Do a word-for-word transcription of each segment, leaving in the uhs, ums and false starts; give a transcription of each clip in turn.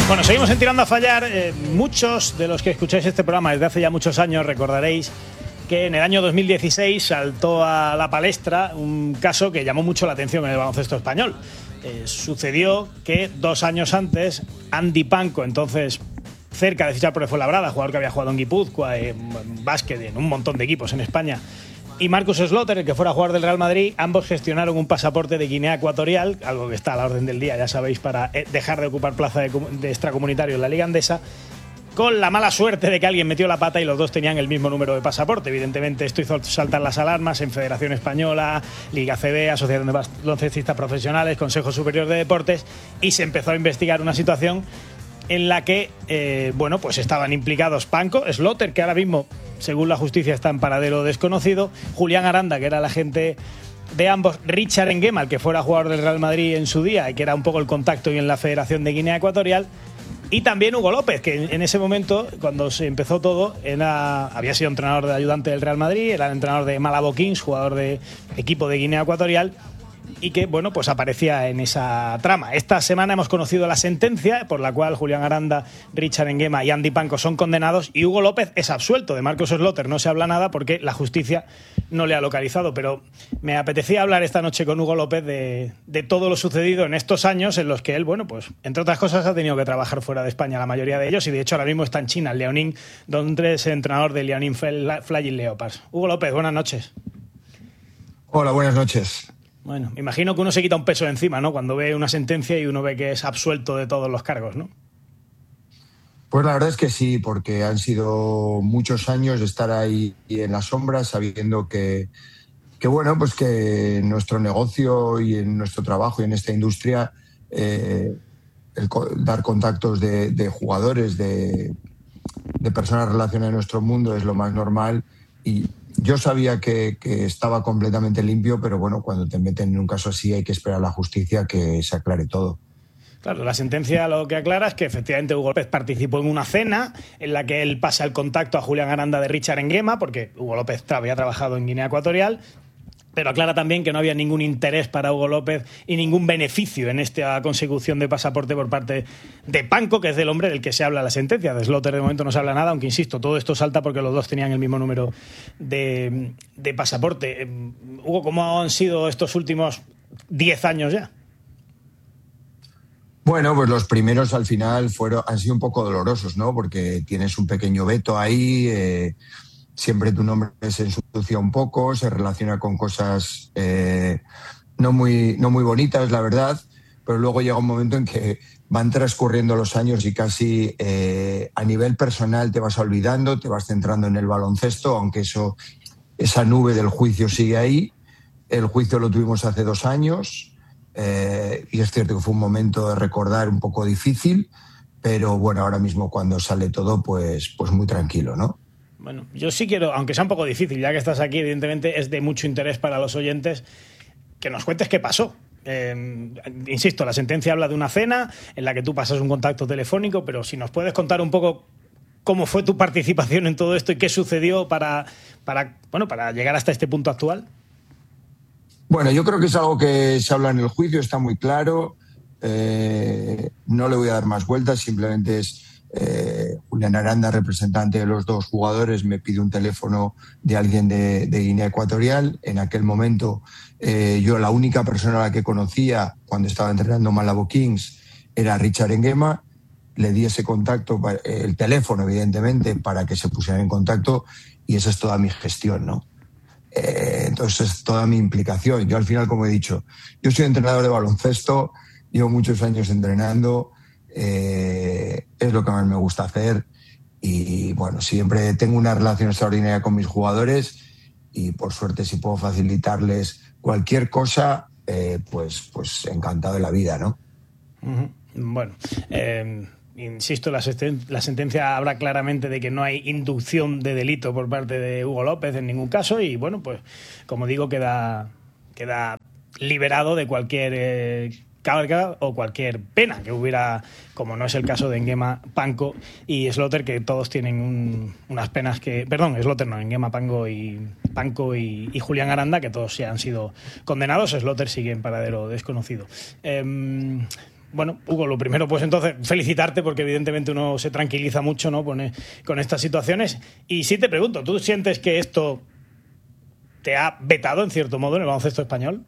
Bueno, seguimos en Tirando a Fallar. Eh, muchos de los que escucháis este programa desde hace ya muchos años recordaréis que en el año dos mil dieciséis saltó a la palestra un caso que llamó mucho la atención en el baloncesto español. Eh, sucedió que dos años antes, Andy Panko, entonces cerca de fichar por el Fuenlabrada, jugador que había jugado en Guipúzcoa, en básquet, en un montón de equipos en España, y Marcus Slaughter, el que fuera a jugar del Real Madrid, ambos gestionaron un pasaporte de Guinea Ecuatorial, algo que está a la orden del día, ya sabéis, para dejar de ocupar plaza de, de extracomunitario en la Liga Andesa, con la mala suerte de que alguien metió la pata y los dos tenían el mismo número de pasaporte. Evidentemente esto hizo saltar las alarmas en Federación Española, Liga C B, Asociación de Baloncestistas Profesionales, Consejo Superior de Deportes, y se empezó a investigar una situación en la que, eh, bueno, pues estaban implicados Panko, Slaughter, que ahora mismo, según la justicia, está en paradero desconocido, Julián Aranda, que era el agente de ambos, Richard Nguema, el que fuera jugador del Real Madrid en su día y que era un poco el contacto en la Federación de Guinea Ecuatorial, y también Hugo López, que en ese momento, cuando se empezó todo, era, había sido entrenador de ayudante del Real Madrid, era el entrenador de Malabo Kings, jugador de equipo de Guinea Ecuatorial, y que, bueno, pues aparecía en esa trama. Esta semana hemos conocido la sentencia por la cual Julián Aranda, Richard Nguema y Andy Panko son condenados y Hugo López es absuelto. De Marcus Slaughter no se habla nada porque la justicia no le ha localizado, pero me apetecía hablar esta noche con Hugo López de, de todo lo sucedido en estos años en los que él, bueno, pues entre otras cosas ha tenido que trabajar fuera de España la mayoría de ellos, y de hecho ahora mismo está en China, en Liaoning, donde es entrenador de Liaoning Flying Leopards. Hugo López, buenas noches. Hola, buenas noches. Bueno, imagino que uno se quita un peso de encima, ¿no? Cuando ve una sentencia y uno ve que es absuelto de todos los cargos, ¿no? Pues la verdad es que sí, porque han sido muchos años de estar ahí en las sombras, sabiendo que, que bueno, pues que en nuestro negocio y en nuestro trabajo y en esta industria, eh, el dar contactos de, de jugadores, de, de personas relacionadas en nuestro mundo es lo más normal. Y yo sabía que, que estaba completamente limpio, pero bueno, cuando te meten en un caso así hay que esperar a la justicia que se aclare todo. Claro, la sentencia lo que aclara es que efectivamente Hugo López participó en una cena en la que él pasa el contacto a Julián Aranda de Richard Nguema, porque Hugo López había trabajado en Guinea Ecuatorial, pero aclara también que no había ningún interés para Hugo López y ningún beneficio en esta consecución de pasaporte por parte de Panko, que es del hombre del que se habla en la sentencia. De Slaughter de momento no se habla nada, aunque insisto, todo esto salta porque los dos tenían el mismo número de, de pasaporte. Hugo, ¿cómo han sido estos últimos diez años ya? Bueno, pues los primeros al final fueron, han sido un poco dolorosos, ¿no? Porque tienes un pequeño veto ahí, eh, siempre tu nombre se ensucia un poco, se relaciona con cosas eh, no muy, no muy bonitas, la verdad, pero luego llega un momento en que van transcurriendo los años y casi eh, a nivel personal te vas olvidando, te vas centrando en el baloncesto, aunque eso, esa nube del juicio sigue ahí. El juicio lo tuvimos hace dos años eh, y es cierto que fue un momento de recordar un poco difícil, pero bueno, ahora mismo cuando sale todo, pues, pues muy tranquilo, ¿no? Bueno, yo sí quiero, aunque sea un poco difícil, ya que estás aquí, evidentemente es de mucho interés para los oyentes, que nos cuentes qué pasó. Eh, insisto, la sentencia habla de una cena en la que tú pasas un contacto telefónico, pero si nos puedes contar un poco cómo fue tu participación en todo esto y qué sucedió para, para, bueno, para llegar hasta este punto actual. Bueno, yo creo que es algo que se habla en el juicio, está muy claro. Eh, no le voy a dar más vueltas, simplemente es eh, Julián Aranda, representante de los dos jugadores, me pide un teléfono de alguien de, de Guinea Ecuatorial. En aquel momento eh, yo la única persona a la que conocía cuando estaba entrenando Malabo Kings era Richard Nguema. Le di ese contacto, el teléfono evidentemente, para que se pusieran en contacto, y esa es toda mi gestión, ¿no? Eh, entonces es toda mi implicación. Yo al final, como he dicho, yo soy entrenador de baloncesto, llevo muchos años entrenando, eh, es lo que más me gusta hacer y bueno, siempre tengo una relación extraordinaria con mis jugadores y por suerte si puedo facilitarles cualquier cosa, eh, pues, pues encantado de la vida, ¿no? Uh-huh. Bueno, eh... insisto, la, la sentencia habla claramente de que no hay inducción de delito por parte de Hugo López en ningún caso y, bueno, pues, como digo, queda, queda liberado de cualquier eh, carga o cualquier pena que hubiera, como no es el caso de Nguema, Panko y Slaughter, que todos tienen un, unas penas que... Perdón, Slaughter no, Nguema, Panko y, Panko y, y Julián Aranda, que todos ya han sido condenados. Slaughter sigue en paradero desconocido. Eh, bueno, Hugo, lo primero, pues entonces felicitarte porque evidentemente uno se tranquiliza mucho, ¿no? Pone, con estas situaciones. Y sí te pregunto, ¿tú sientes que esto te ha vetado en cierto modo en el baloncesto español?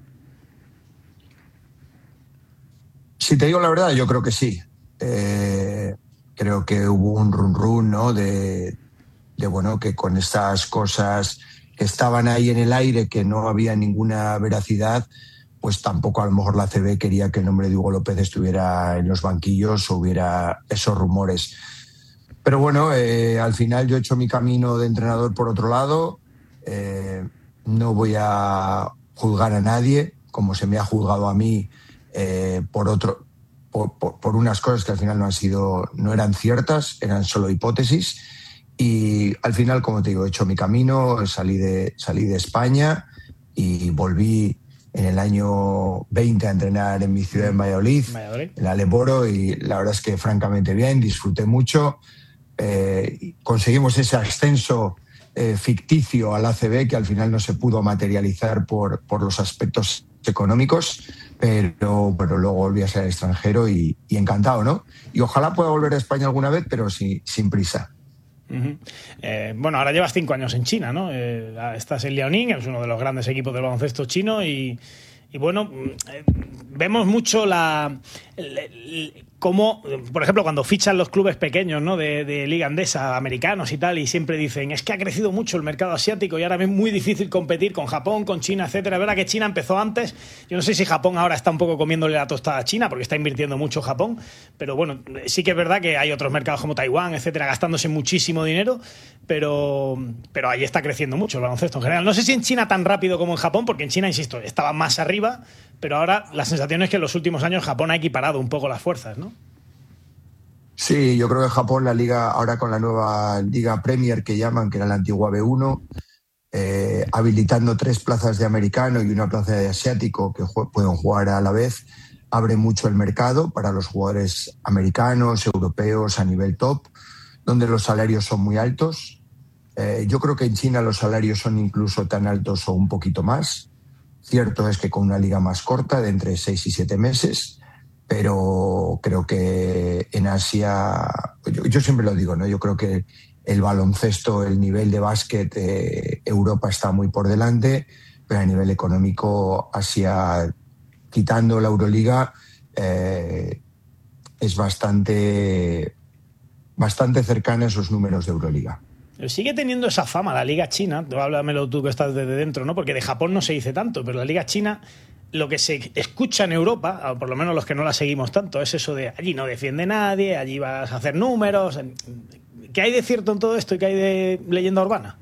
Si te digo la verdad, yo creo que sí. Eh, creo que hubo un run run, ¿no? De, de bueno, que con estas cosas que estaban ahí en el aire, que no había ninguna veracidad, pues tampoco a lo mejor la A C B quería que el nombre de Hugo López estuviera en los banquillos o hubiera esos rumores. Pero bueno, eh, al final yo he hecho mi camino de entrenador por otro lado. Eh, no voy a juzgar a nadie, como se me ha juzgado a mí eh, por, otro, por, por, por unas cosas que al final no han sido, no eran ciertas, eran solo hipótesis. Y al final, como te digo, he hecho mi camino, salí de, salí de España y volví en el año veinte a entrenar en mi ciudad, en Valladolid, Valladolid. en Aleboro, y la verdad es que francamente bien, disfruté mucho. Eh, conseguimos ese ascenso eh, ficticio al A C B que al final no se pudo materializar por, por los aspectos económicos, pero bueno, luego volví a ser extranjero y, y encantado, ¿no? Y ojalá pueda volver a España alguna vez, pero sí, sin prisa. Uh-huh. Eh, bueno, ahora llevas cinco años en China, ¿no? Eh, estás en Liaoning, es uno de los grandes equipos del baloncesto chino y, y bueno, eh, vemos mucho la... la, la como, por ejemplo, cuando fichan los clubes pequeños, ¿no? de, de Liga Andesa, americanos y tal, y siempre dicen, es que ha crecido mucho el mercado asiático y ahora es muy difícil competir con Japón, con China, etcétera. Es verdad que China empezó antes. Yo no sé si Japón ahora está un poco comiéndole la tostada a China porque está invirtiendo mucho Japón, pero bueno, sí que es verdad que hay otros mercados como Taiwán, etcétera, gastándose muchísimo dinero, pero, pero ahí está creciendo mucho el baloncesto en general. No sé si en China tan rápido como en Japón, porque en China, insisto, estaba más arriba, pero ahora la sensación es que en los últimos años Japón ha equiparado un poco las fuerzas, ¿no? Sí, yo creo que Japón, la liga, ahora con la nueva Liga Premier que llaman, que era la antigua B uno, eh, habilitando tres plazas de americano y una plaza de asiático que ju- pueden jugar a la vez, abre mucho el mercado para los jugadores americanos, europeos a nivel top, donde los salarios son muy altos. Eh, yo creo que en China los salarios son incluso tan altos o un poquito más. Cierto es que con una liga más corta, de entre seis y siete meses, pero creo que en Asia, yo, yo siempre lo digo, ¿no? Yo creo que el baloncesto, el nivel de básquet, eh, Europa está muy por delante, pero a nivel económico, Asia, quitando la Euroliga, eh, es bastante, bastante cercana a esos números de Euroliga. Sigue teniendo esa fama la Liga China, háblamelo tú que estás desde dentro, ¿no? Porque de Japón no se dice tanto, pero la Liga China, lo que se escucha en Europa, por lo menos los que no la seguimos tanto, es eso de allí no defiende nadie, allí vas a hacer números. ¿Qué hay de cierto en todo esto y qué hay de leyenda urbana?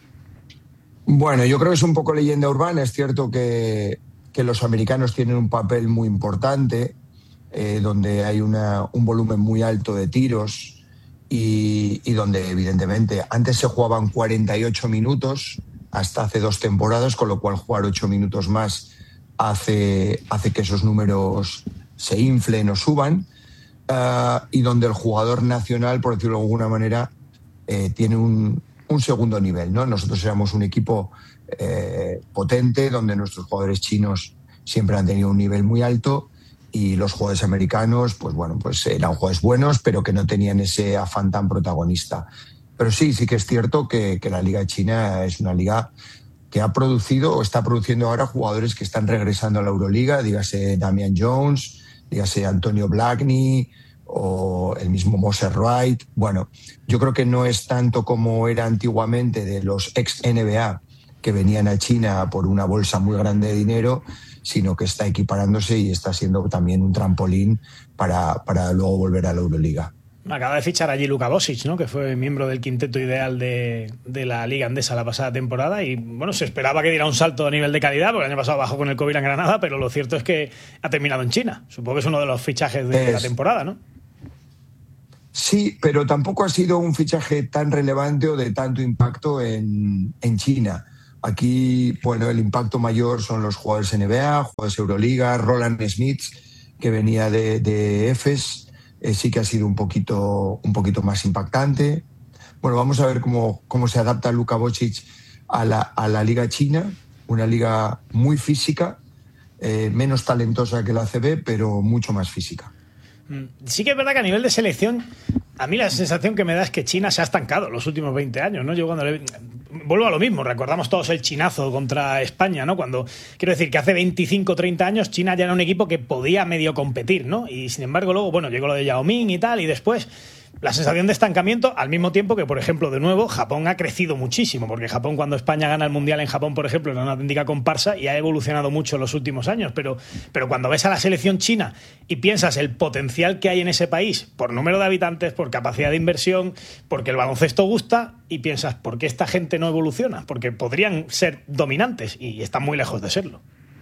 Bueno, yo creo que es un poco leyenda urbana. Es cierto que, que los americanos tienen un papel muy importante, eh, donde hay una, un volumen muy alto de tiros y, y donde evidentemente antes se jugaban cuarenta y ocho minutos hasta hace dos temporadas, con lo cual jugar ocho minutos más hace, hace que esos números se inflen o suban, uh, y donde el jugador nacional, por decirlo de alguna manera, eh, tiene un, un segundo nivel, ¿no? Nosotros éramos un equipo eh, potente, donde nuestros jugadores chinos siempre han tenido un nivel muy alto y los jugadores americanos, pues bueno, pues eran jugadores buenos, pero que no tenían ese afán tan protagonista. Pero sí, sí que es cierto que, que la Liga China es una liga que ha producido o está produciendo ahora jugadores que están regresando a la Euroliga, dígase Damian Jones, dígase Antonio Blackney o el mismo Moses Wright. Bueno, yo creo que no es tanto como era antiguamente de los ex N B A que venían a China por una bolsa muy grande de dinero, sino que está equiparándose y está siendo también un trampolín para, para luego volver a la Euroliga. Acaba de fichar allí Luka Bosic, ¿no? Que fue miembro del quinteto ideal de, de la Liga Andesa la pasada temporada y bueno, se esperaba que diera un salto a nivel de calidad porque el año pasado bajó con el COVID en Granada, pero lo cierto es que ha terminado en China. Supongo que es uno de los fichajes de, es... de la temporada, ¿no? Sí, pero tampoco ha sido un fichaje tan relevante o de tanto impacto en, en China. Aquí, bueno, el impacto mayor son los jugadores N B A, jugadores Euroliga, Roland Smith, que venía de, de Efes. Eh, sí que ha sido un poquito, un poquito más impactante. Bueno, vamos a ver cómo, cómo se adapta Luka Bosic a la, a la Liga China, una liga muy física, eh, menos talentosa que la A C B, pero mucho más física. Sí que es verdad que a nivel de selección, a mí la sensación que me da es que China se ha estancado los últimos veinte años, ¿no? Yo cuando le... vuelvo a lo mismo, recordamos todos el chinazo contra España, ¿no? Cuando, quiero decir que hace veinticinco o treinta años China ya era un equipo que podía medio competir, ¿no? Y sin embargo luego, bueno, llegó lo de Yao Ming y tal, y después la sensación de estancamiento, al mismo tiempo que, por ejemplo, de nuevo, Japón ha crecido muchísimo, porque Japón, cuando España gana el Mundial en Japón, por ejemplo, era una auténtica comparsa y ha evolucionado mucho en los últimos años, pero, pero cuando ves a la selección china y piensas el potencial que hay en ese país, por número de habitantes, por capacidad de inversión, porque el baloncesto gusta, y piensas, ¿por qué esta gente no evoluciona? Porque podrían ser dominantes y están muy lejos de serlo.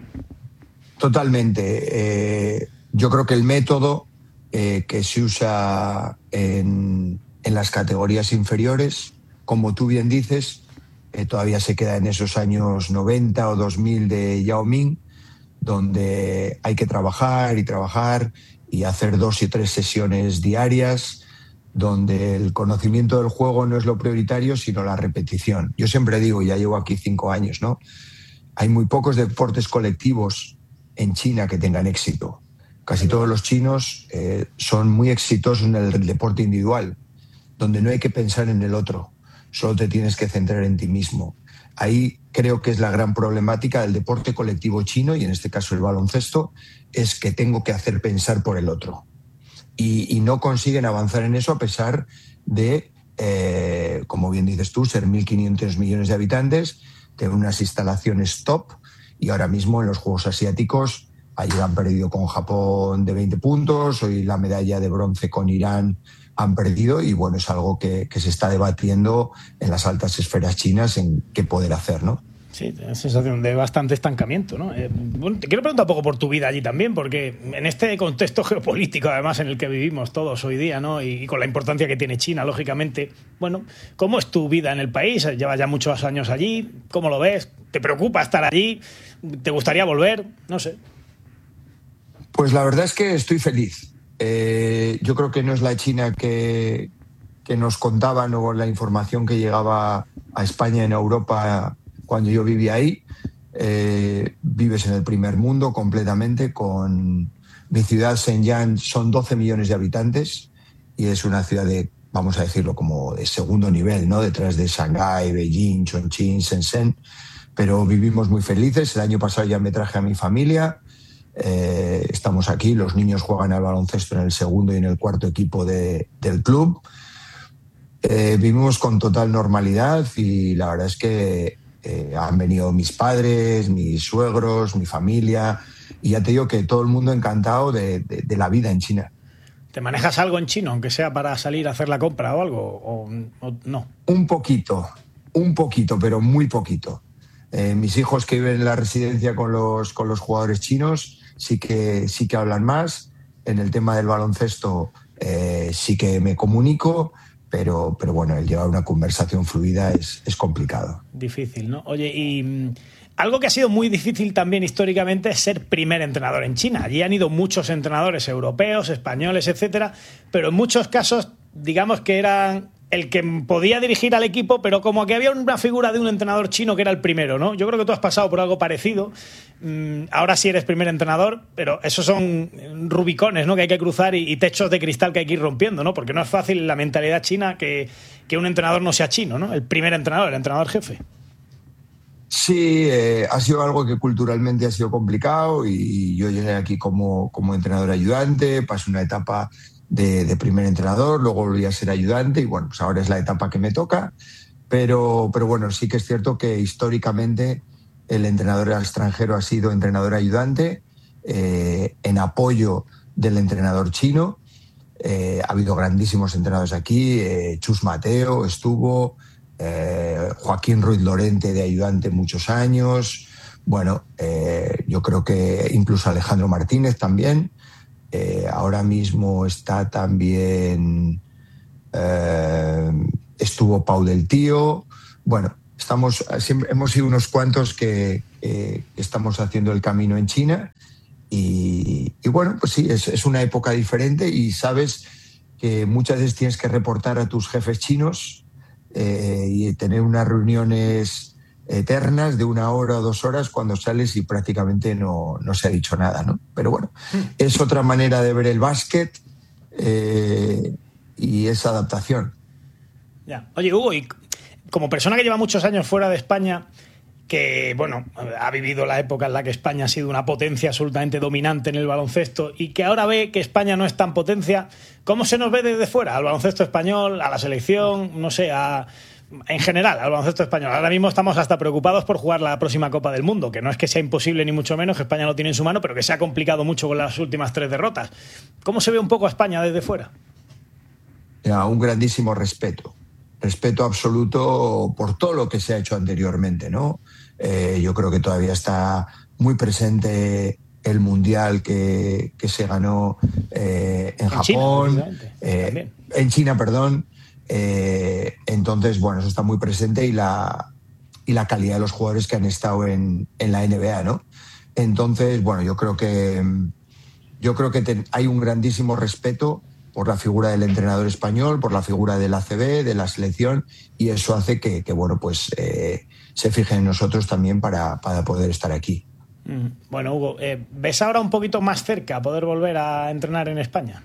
Totalmente. Eh, yo creo que el método Eh, que se usa en, en las categorías inferiores, como tú bien dices, eh, todavía se queda en esos años noventa o dos mil de Yao Ming, donde hay que trabajar y trabajar y hacer dos y tres sesiones diarias, donde el conocimiento del juego no es lo prioritario, sino la repetición. Yo siempre digo, ya llevo aquí cinco años, ¿no? Hay muy pocos deportes colectivos en China que tengan éxito. Casi todos los chinos eh, son muy exitosos en el deporte individual, donde no hay que pensar en el otro, solo te tienes que centrar en ti mismo. Ahí creo que es la gran problemática del deporte colectivo chino, y en este caso el baloncesto, es que tengo que hacer pensar por el otro. Y, y no consiguen avanzar en eso a pesar de, eh, como bien dices tú, ser mil quinientos millones de habitantes, tener unas instalaciones top, y ahora mismo en los Juegos Asiáticos ayer han perdido con Japón de veinte puntos, hoy la medalla de bronce con Irán han perdido, y bueno, es algo que, que se está debatiendo en las altas esferas chinas en qué poder hacer, ¿no? Sí, tienes sensación de bastante estancamiento, ¿no? Eh, bueno, te quiero preguntar un poco por tu vida allí también, porque en este contexto geopolítico, además, en el que vivimos todos hoy día, ¿no? Y, y con la importancia que tiene China, lógicamente, bueno, ¿cómo es tu vida en el país? Llevas ya muchos años allí, ¿cómo lo ves? ¿Te preocupa estar allí? ¿Te gustaría volver? No sé. Pues la verdad es que estoy feliz. Eh, yo creo que no es la China que, que nos contaban, o la información que llegaba a España en Europa cuando yo vivía ahí. Eh, vives en el primer mundo completamente. Con mi ciudad, Shenyang, son doce millones de habitantes y es una ciudad de, vamos a decirlo, como de segundo nivel, ¿no? Detrás de Shanghái, Beijing, Chongqing, Shenzhen. Pero vivimos muy felices. El año pasado ya me traje a mi familia. Eh, estamos aquí, los niños juegan al baloncesto en el segundo y en el cuarto equipo de, del club. Eh, vivimos con total normalidad y la verdad es que eh, han venido mis padres, mis suegros, mi familia, y ya te digo que todo el mundo encantado de, de, de la vida en China. ¿Te manejas algo en chino, aunque sea para salir a hacer la compra o algo? ¿O, o no? Un poquito, un poquito, pero muy poquito. Eh, mis hijos que viven en la residencia con los, con los jugadores chinos sí que, sí que hablan más. En el tema del baloncesto eh, sí que me comunico, pero, pero bueno, el llevar una conversación fluida es, es complicado. Difícil, ¿no? Oye, y mmm, algo que ha sido muy difícil también históricamente es ser primer entrenador en China. Allí han ido muchos entrenadores europeos, españoles, etcétera, pero en muchos casos, digamos que eran el que podía dirigir al equipo, pero como que había una figura de un entrenador chino que era el primero, ¿no? Yo creo que tú has pasado por algo parecido. Ahora sí eres primer entrenador, pero esos son rubicones, ¿no? Que hay que cruzar y, y techos de cristal que hay que ir rompiendo, ¿no? Porque no es fácil la mentalidad china que, que un entrenador no sea chino, ¿no? El primer entrenador, el entrenador jefe. Sí, eh, ha sido algo que culturalmente ha sido complicado, y yo llegué aquí como, como entrenador ayudante, pasé una etapa De, de primer entrenador, luego volví a ser ayudante y bueno, pues ahora es la etapa que me toca, pero, pero bueno, sí que es cierto que históricamente el entrenador extranjero ha sido entrenador ayudante eh, en apoyo del entrenador chino. Eh, ha habido grandísimos entrenadores aquí, eh, Chus Mateo estuvo, eh, Joaquín Ruiz Lorente de ayudante muchos años, bueno, eh, yo creo que incluso Alejandro Martínez también. Eh, ahora mismo está también, eh, estuvo Pau del Tío. Bueno, estamos, siempre, hemos sido unos cuantos que eh, estamos haciendo el camino en China y, y bueno, pues sí, es, es una época diferente y sabes que muchas veces tienes que reportar a tus jefes chinos eh, y tener unas reuniones eternas de una hora o dos horas cuando sales y prácticamente no, no se ha dicho nada, ¿no? Pero bueno, es otra manera de ver el básquet, eh, y esa adaptación. Ya. Oye, Hugo, y como persona que lleva muchos años fuera de España, que bueno, ha vivido la época en la que España ha sido una potencia absolutamente dominante en el baloncesto y que ahora ve que España no es tan potencia, ¿cómo se nos ve desde fuera? Al baloncesto español, a la selección, no sé, a, en general, al baloncesto español. Ahora mismo estamos hasta preocupados por jugar la próxima Copa del Mundo, que no es que sea imposible ni mucho menos, que España lo tiene en su mano, pero que se ha complicado mucho con las últimas tres derrotas. ¿Cómo se ve un poco a España desde fuera? Ya, un grandísimo respeto. Respeto absoluto por todo lo que se ha hecho anteriormente, ¿no? Eh, yo creo que todavía está muy presente el Mundial que, que se ganó eh, en, en Japón, China, eh, en China, perdón. Eh, entonces, bueno, eso está muy presente y la, y la calidad de los jugadores que han estado en, en la N B A, ¿no? Entonces, bueno, yo creo que, yo creo que te, hay un grandísimo respeto por la figura del entrenador español, por la figura del A C B, de la selección, y eso hace que, que bueno, pues eh, se fijen en nosotros también para, para poder estar aquí. Bueno, Hugo, eh, ¿ves ahora un poquito más cerca poder volver a entrenar en España?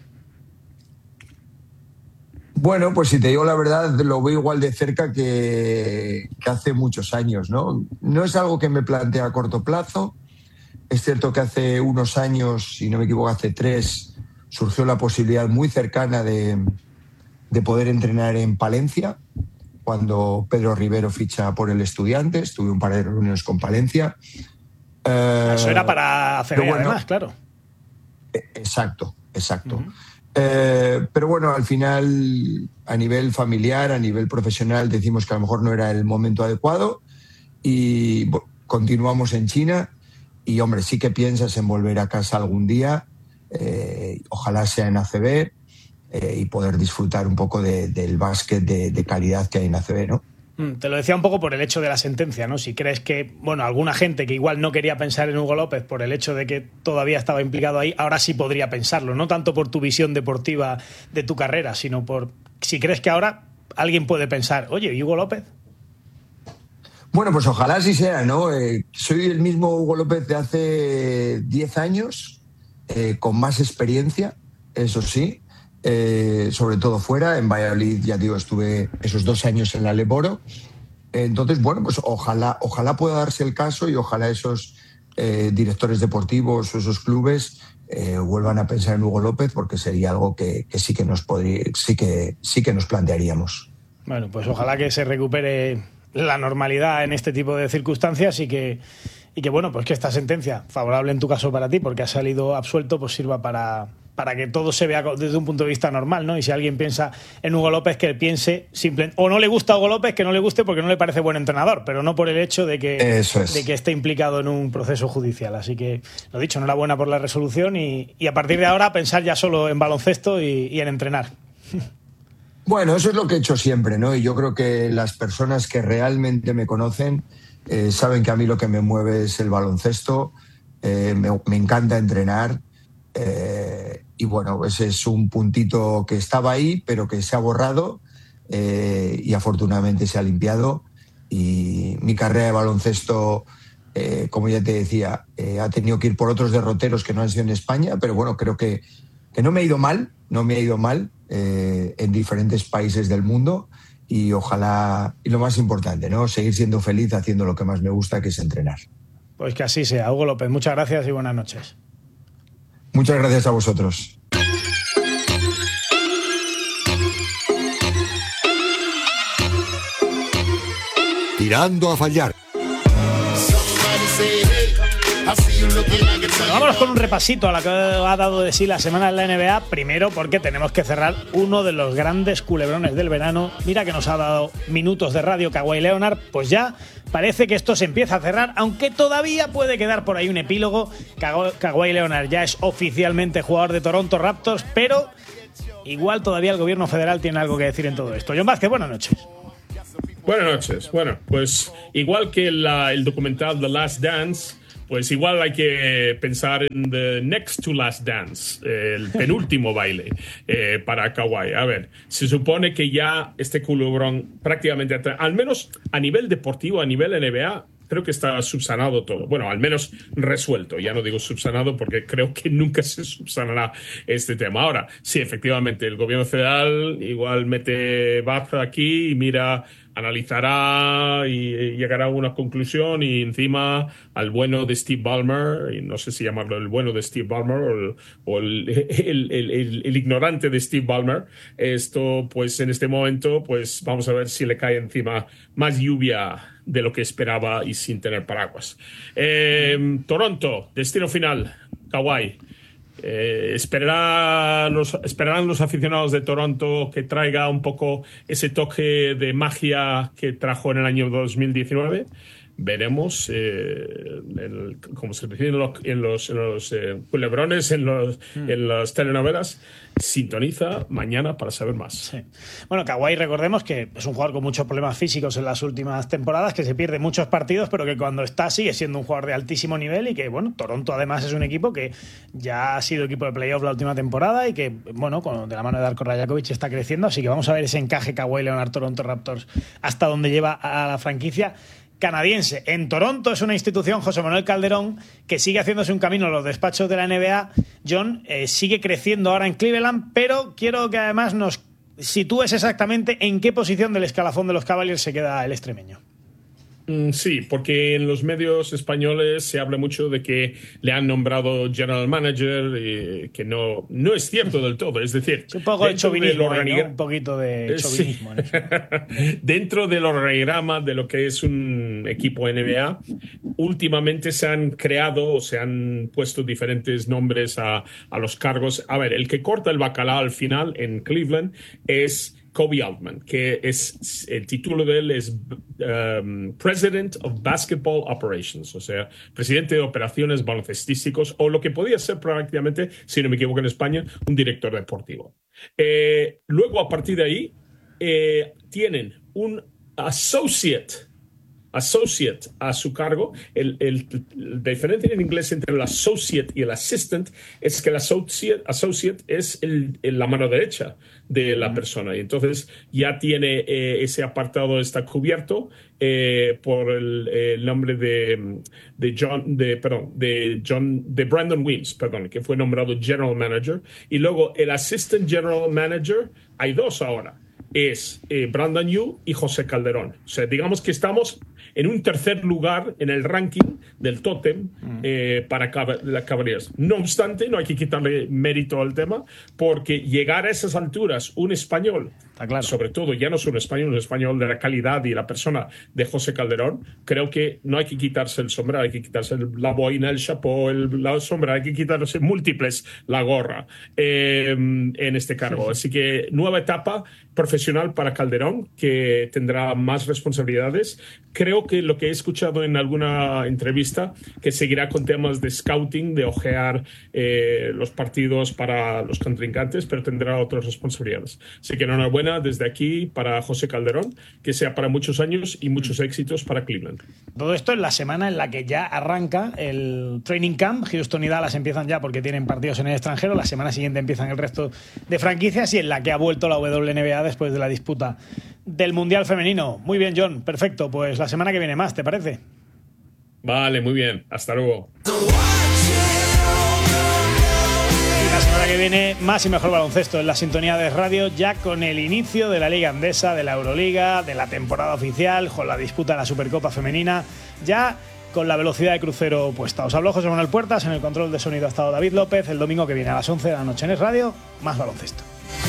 Bueno, pues si te digo la verdad, lo veo igual de cerca que, que hace muchos años, ¿no? No es algo que me plantea a corto plazo. Es cierto que hace unos años, si no me equivoco, hace tres, surgió la posibilidad muy cercana de, de poder entrenar en Palencia, cuando Pedro Rivero ficha por el Estudiantes. Tuve un par de reuniones con Palencia. Eh, Eso era para hacer bueno, además, claro. Exacto, exacto. Uh-huh. Eh, pero bueno, al final, a nivel familiar, a nivel profesional, decimos que a lo mejor no era el momento adecuado y bueno, continuamos en China y, hombre, sí que piensas en volver a casa algún día. Eh, ojalá sea en A C B eh, y poder disfrutar un poco de, del básquet de, de calidad que hay en A C B, ¿no? Te lo decía un poco por el hecho de la sentencia, ¿no? Si crees que, bueno, alguna gente que igual no quería pensar en Hugo López por el hecho de que todavía estaba implicado ahí, ahora sí podría pensarlo, no tanto por tu visión deportiva de tu carrera, sino por si crees que ahora alguien puede pensar, oye, ¿y Hugo López? Bueno, pues ojalá así sea, ¿no? Eh, soy el mismo Hugo López de hace diez años, Eh, con más experiencia, eso sí, eh, sobre todo fuera. En Valladolid, ya digo, estuve esos dos años en la Leboro. Entonces, bueno, pues ojalá, ojalá pueda darse el caso y ojalá esos eh, directores deportivos o esos clubes eh, vuelvan a pensar en Hugo López, porque sería algo que, que sí que nos podría, sí que sí que nos plantearíamos. Bueno, pues ojalá que se recupere la normalidad en este tipo de circunstancias y que Y que, bueno, pues que esta sentencia, favorable en tu caso para ti, porque has salido absuelto, pues sirva para, para que todo se vea desde un punto de vista normal, ¿no? Y si alguien piensa en Hugo López, que piense simplemente, o no le gusta a Hugo López, que no le guste porque no le parece buen entrenador, pero no por el hecho de que, Eso es. de que esté implicado en un proceso judicial. Así que, lo dicho, enhorabuena por la resolución y, y a partir de ahora pensar ya solo en baloncesto y, y en entrenar. Bueno, eso es lo que he hecho siempre, ¿no? Y yo creo que las personas que realmente me conocen Eh, saben que a mí lo que me mueve es el baloncesto, eh, me, me encanta entrenar eh, y bueno, ese es un puntito que estaba ahí pero que se ha borrado eh, y afortunadamente se ha limpiado y mi carrera de baloncesto, eh, como ya te decía, eh, ha tenido que ir por otros derroteros que no han sido en España, pero bueno, creo que, que no me ha ido mal, no me ha ido mal eh, en diferentes países del mundo. Y ojalá, y lo más importante, ¿no? Seguir siendo feliz haciendo lo que más me gusta, que es entrenar. Pues que así sea. Hugo López, muchas gracias y buenas noches. Muchas gracias a vosotros. Tirando a fallar. Bueno, vámonos con un repasito a la que ha dado de sí la semana en la N B A. Primero porque tenemos que cerrar uno de los grandes culebrones del verano. Mira que nos ha dado minutos de radio Kawhi Leonard. Pues ya parece que esto se empieza a cerrar, aunque todavía puede quedar por ahí un epílogo. Kawhi Leonard ya es oficialmente jugador de Toronto Raptors, pero igual todavía el gobierno federal tiene algo que decir en todo esto. John Vázquez, buenas noches. Buenas noches. Bueno, pues igual que la, el documental The Last Dance, pues igual hay que pensar en The Next to Last Dance, el penúltimo baile eh, para Kawhi. A ver, se supone que ya este culebrón prácticamente, al menos a nivel deportivo, a nivel N B A, creo que está subsanado todo. Bueno, al menos resuelto. Ya no digo subsanado porque creo que nunca se subsanará este tema. Ahora, sí, efectivamente, el gobierno federal igual mete baza aquí y mira, analizará y llegará a una conclusión, y encima al bueno de Steve Ballmer, y no sé si llamarlo el bueno de Steve Ballmer o el, o el, el, el, el, el ignorante de Steve Ballmer, esto pues en este momento pues vamos a ver si le cae encima más lluvia de lo que esperaba y sin tener paraguas. Eh, Toronto, destino final, Kawhi. Eh, ¿esperará los, ¿Esperarán los aficionados de Toronto que traiga un poco ese toque de magia que trajo en el año dos mil diecinueve? Veremos, eh, el, como se dice en los, en los, en los eh, culebrones, en, los, mm. en las telenovelas. Sintoniza mañana para saber más. Sí. Bueno, Kawhi, recordemos que es un jugador con muchos problemas físicos en las últimas temporadas, que se pierde muchos partidos, pero que cuando está sigue siendo un jugador de altísimo nivel, y que, bueno, Toronto además es un equipo que ya ha sido equipo de playoff la última temporada y que, bueno, con, de la mano de Darko Rajakovic está creciendo, así que vamos a ver ese encaje Kawhi Leonard Toronto Raptors hasta donde lleva a la franquicia canadiense. En Toronto es una institución, José Manuel Calderón, que sigue haciéndose un camino en los despachos de la N B A. John, eh, sigue creciendo ahora en Cleveland, pero quiero que además nos sitúes exactamente en qué posición del escalafón de los Cavaliers se queda el extremeño. Sí, porque en los medios españoles se habla mucho de que le han nombrado general manager, eh, que no, no es cierto del todo. Es decir, un poco de chauvinismo, organig... ¿no? Un poquito de chauvinismo. Sí. En eso. Dentro del organigrama de lo que es un equipo N B A, últimamente se han creado o se han puesto diferentes nombres a, a los cargos. A ver, el que corta el bacalao al final en Cleveland es Koby Altman, que es el título de él es um, President of Basketball Operations, o sea, presidente de operaciones baloncestísticos, o lo que podía ser prácticamente, si no me equivoco en España, un director deportivo. Eh, luego, a partir de ahí, eh, tienen un associate associate a su cargo. El, el, la diferencia en inglés entre el associate y el assistant es que el associate, associate es el, el, la mano derecha de la persona, y entonces ya tiene eh, ese apartado está cubierto eh, por el, el nombre de, de John de perdón de John de Brandon Weems, perdón, que fue nombrado General Manager, y luego el Assistant General Manager hay dos ahora. Es eh, Brandon Yu y José Calderón. O sea, digamos que estamos en un tercer lugar en el ranking del tótem eh, para la Cavaliers. No obstante, no hay que quitarle mérito al tema, porque llegar a esas alturas, un español, claro, sobre todo ya no es un español, un español de la calidad y la persona de José Calderón, creo que no hay que quitarse el sombrero, hay que quitarse la boina, el chapeau, el, la sombra, hay que quitarse múltiples la gorra eh, en este cargo. Así que nueva etapa profesional para Calderón, que tendrá más responsabilidades. Creo que lo que he escuchado en alguna entrevista, que seguirá con temas de scouting, de ojear eh, los partidos para los contrincantes, pero tendrá otras responsabilidades. Así que enhorabuena desde aquí para José Calderón, que sea para muchos años y muchos éxitos para Cleveland. Todo esto en la semana en la que ya arranca el training camp. Houston y Dallas empiezan ya porque tienen partidos en el extranjero. La semana siguiente empiezan el resto de franquicias, y en la que ha vuelto la W N B A después de la disputa del Mundial Femenino. Muy bien, John, perfecto. Pues la semana que viene más, ¿te parece? Vale, muy bien. Hasta luego. Y la semana que viene más y mejor baloncesto en la sintonía de radio, ya con el inicio de la Liga Andesa, de la Euroliga, de la temporada oficial, con la disputa de la Supercopa Femenina, ya con la velocidad de crucero puesta. Os habló José Manuel Puertas, en el control de sonido ha estado David López. El domingo que viene a las once de la noche en Es Radio, más baloncesto.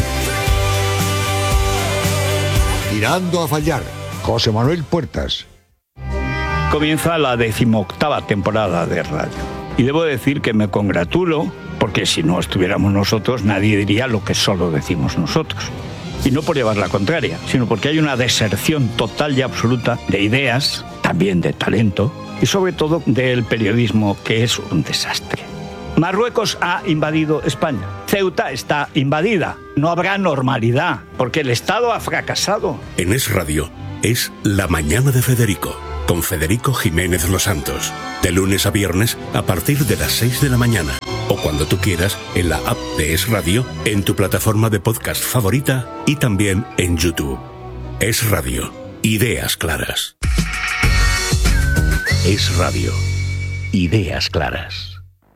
Tirando a fallar, José Manuel Puertas. Comienza la decimoctava temporada de radio. Y debo decir que me congratulo, porque si no estuviéramos nosotros, nadie diría lo que solo decimos nosotros. Y no por llevar la contraria, sino porque hay una deserción total y absoluta de ideas, también de talento, y sobre todo del periodismo, que es un desastre. Marruecos ha invadido España. Ceuta está invadida. No habrá normalidad, porque el Estado ha fracasado. En Es Radio es La Mañana de Federico, con Federico Jiménez Los Santos. De lunes a viernes a partir de las seis de la mañana. O cuando tú quieras, en la app de Es Radio, en tu plataforma de podcast favorita y también en YouTube. Es Radio. Ideas claras. Es Radio. Ideas claras.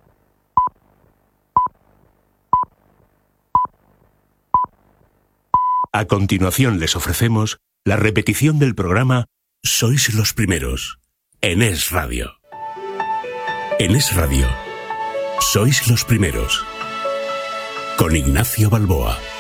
A continuación les ofrecemos la repetición del programa Sois los primeros, en Es Radio. En Es Radio, Sois los primeros, con Ignacio Balboa.